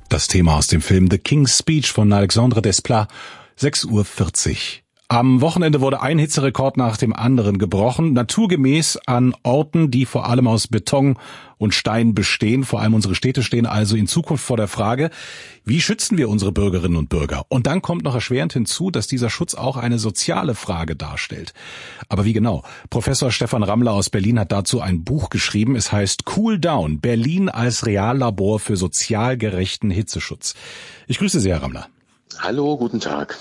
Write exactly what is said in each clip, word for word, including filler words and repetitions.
Das Thema aus dem Film The King's Speech von Alexandre Desplat, sechs Uhr vierzig. Am Wochenende wurde ein Hitzerekord nach dem anderen gebrochen, naturgemäß an Orten, die vor allem aus Beton und Stein bestehen. Vor allem unsere Städte stehen also in Zukunft vor der Frage, wie schützen wir unsere Bürgerinnen und Bürger? Und dann kommt noch erschwerend hinzu, dass dieser Schutz auch eine soziale Frage darstellt. Aber wie genau? Professor Stefan Rammler aus Berlin hat dazu ein Buch geschrieben. Es heißt Cool Down, Berlin als Reallabor für sozial gerechten Hitzeschutz. Ich grüße Sie, Herr Rammler. Hallo, guten Tag.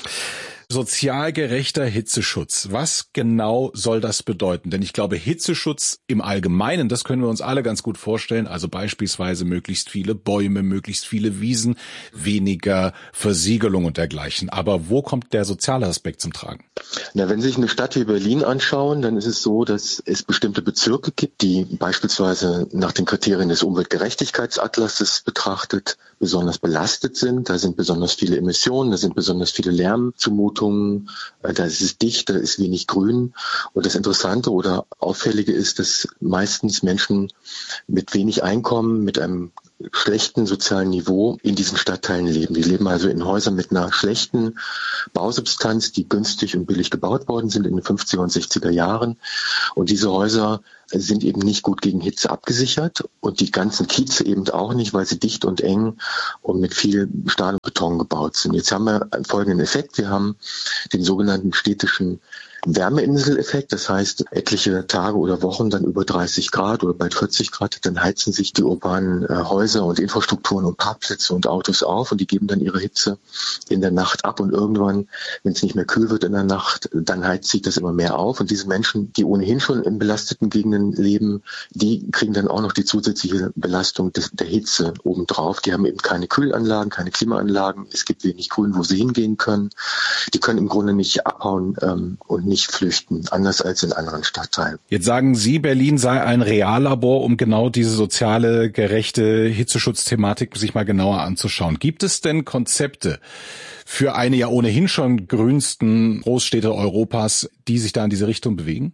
Sozial gerechter Hitzeschutz. Was genau soll das bedeuten? Denn ich glaube, Hitzeschutz im Allgemeinen, das können wir uns alle ganz gut vorstellen. Also beispielsweise möglichst viele Bäume, möglichst viele Wiesen, weniger Versiegelung und dergleichen. Aber wo kommt der soziale Aspekt zum Tragen? Na, wenn Sie sich eine Stadt wie Berlin anschauen, dann ist es so, dass es bestimmte Bezirke gibt, die beispielsweise nach den Kriterien des Umweltgerechtigkeitsatlases betrachtet besonders belastet sind. Da sind besonders viele Emissionen, da sind besonders viele Lärmzumutungen, da ist es dicht, da ist wenig Grün. Und das Interessante oder Auffällige ist, dass meistens Menschen mit wenig Einkommen, mit einem schlechten sozialen Niveau in diesen Stadtteilen leben. Die leben also in Häusern mit einer schlechten Bausubstanz, die günstig und billig gebaut worden sind in den fünfziger und sechziger Jahren. Und diese Häuser sind eben nicht gut gegen Hitze abgesichert und die ganzen Kieze eben auch nicht, weil sie dicht und eng und mit viel Stahl und Beton gebaut sind. Jetzt haben wir einen folgenden Effekt. Wir haben den sogenannten städtischen Wärmeinseleffekt, das heißt etliche Tage oder Wochen dann über dreißig Grad oder bald vierzig Grad, dann heizen sich die urbanen äh, Häuser und Infrastrukturen und Parkplätze und Autos auf und die geben dann ihre Hitze in der Nacht ab und irgendwann, wenn es nicht mehr kühl wird in der Nacht, dann heizt sich das immer mehr auf und diese Menschen, die ohnehin schon in belasteten Gegenden leben, die kriegen dann auch noch die zusätzliche Belastung des, der Hitze obendrauf. Die haben eben keine Kühlanlagen, keine Klimaanlagen, es gibt wenig Grün, wo sie hingehen können. Die können im Grunde nicht abhauen ähm, und nicht flüchten, anders als in anderen Stadtteilen. Jetzt sagen Sie, Berlin sei ein Reallabor, um genau diese soziale, gerechte Hitzeschutzthematik sich mal genauer anzuschauen. Gibt es denn Konzepte für eine ja ohnehin schon grünsten Großstädte Europas, die sich da in diese Richtung bewegen?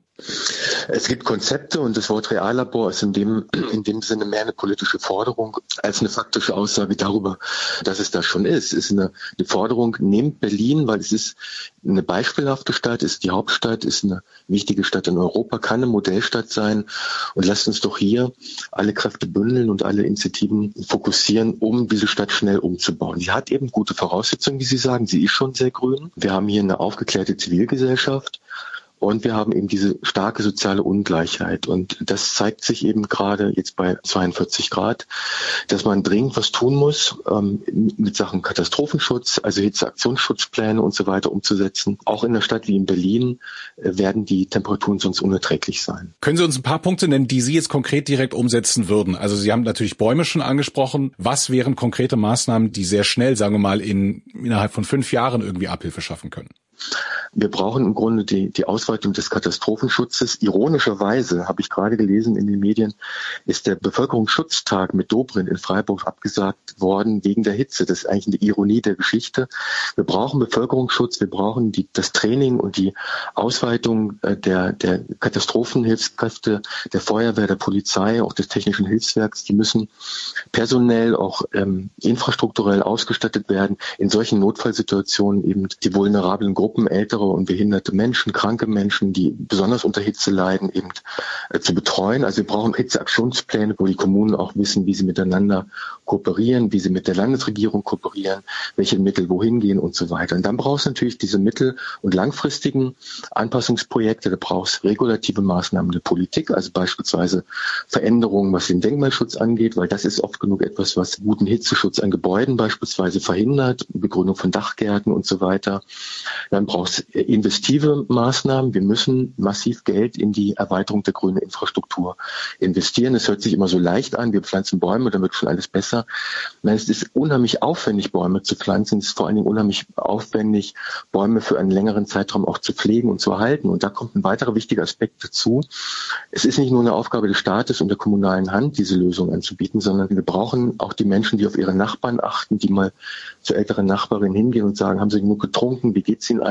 Es gibt Konzepte und das Wort Reallabor ist in dem, in dem Sinne mehr eine politische Forderung als eine faktische Aussage darüber, dass es das schon ist. Es ist eine, eine Forderung, nehmt Berlin, weil es ist eine beispielhafte Stadt, ist die Hauptstadt, ist eine wichtige Stadt in Europa, kann eine Modellstadt sein und lasst uns doch hier alle Kräfte bündeln und alle Initiativen fokussieren, um diese Stadt schnell umzubauen. Sie hat eben gute Voraussetzungen, wie Sie sagen, sie ist schon sehr grün. Wir haben hier eine aufgeklärte Zivilgesellschaft. Und wir haben eben diese starke soziale Ungleichheit. Und das zeigt sich eben gerade jetzt bei zweiundvierzig Grad, dass man dringend was tun muss, ähm, mit Sachen Katastrophenschutz, also Hitzeaktionsschutzpläne und so weiter umzusetzen. Auch in einer Stadt wie in Berlin äh, werden die Temperaturen sonst unerträglich sein. Können Sie uns ein paar Punkte nennen, die Sie jetzt konkret direkt umsetzen würden? Also Sie haben natürlich Bäume schon angesprochen. Was wären konkrete Maßnahmen, die sehr schnell, sagen wir mal, in innerhalb von fünf Jahren irgendwie Abhilfe schaffen können? Wir brauchen im Grunde die, die Ausweitung des Katastrophenschutzes. Ironischerweise, habe ich gerade gelesen in den Medien, ist der Bevölkerungsschutztag mit Dobrindt in Freiburg abgesagt worden wegen der Hitze. Das ist eigentlich eine Ironie der Geschichte. Wir brauchen Bevölkerungsschutz, wir brauchen die, das Training und die Ausweitung der, der Katastrophenhilfskräfte, der Feuerwehr, der Polizei, auch des Technischen Hilfswerks. Die müssen personell, auch ähm, infrastrukturell ausgestattet werden, in solchen Notfallsituationen eben die vulnerablen Gruppen, ältere und behinderte Menschen, kranke Menschen, die besonders unter Hitze leiden, eben äh, zu betreuen. Also wir brauchen Hitzeaktionspläne, wo die Kommunen auch wissen, wie sie miteinander kooperieren, wie sie mit der Landesregierung kooperieren, welche Mittel wohin gehen und so weiter. Und dann brauchst du natürlich diese mittel- und langfristigen Anpassungsprojekte. Da brauchst du regulative Maßnahmen der Politik, also beispielsweise Veränderungen, was den Denkmalschutz angeht, weil das ist oft genug etwas, was guten Hitzeschutz an Gebäuden beispielsweise verhindert, Begrünung von Dachgärten und so weiter. Dann brauchst du investive Maßnahmen. Wir müssen massiv Geld in die Erweiterung der grünen Infrastruktur investieren. Es hört sich immer so leicht an, wir pflanzen Bäume, dann wird schon alles besser. Nein, es ist unheimlich aufwendig, Bäume zu pflanzen. Es ist vor allen Dingen unheimlich aufwendig, Bäume für einen längeren Zeitraum auch zu pflegen und zu erhalten. Und da kommt ein weiterer wichtiger Aspekt dazu. Es ist nicht nur eine Aufgabe des Staates und der kommunalen Hand, diese Lösung anzubieten, sondern wir brauchen auch die Menschen, die auf ihre Nachbarn achten, die mal zu älteren Nachbarinnen hingehen und sagen, haben sie genug getrunken, wie geht's ihnen eigentlich?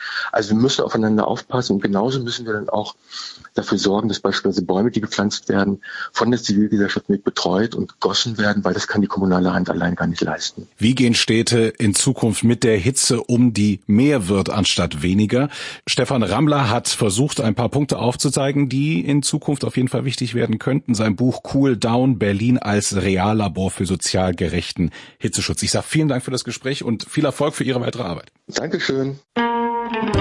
Also wir müssen aufeinander aufpassen und genauso müssen wir dann auch dafür sorgen, dass beispielsweise Bäume, die gepflanzt werden, von der Zivilgesellschaft mit betreut und gegossen werden, weil das kann die kommunale Hand allein gar nicht leisten. Wie gehen Städte in Zukunft mit der Hitze um, die mehr wird anstatt weniger? Stefan Rammler hat versucht, ein paar Punkte aufzuzeigen, die in Zukunft auf jeden Fall wichtig werden könnten. Sein Buch Cool Down, Berlin als Reallabor für sozial gerechten Hitzeschutz. Ich sage vielen Dank für das Gespräch und viel Erfolg für Ihre weitere Arbeit. Dankeschön.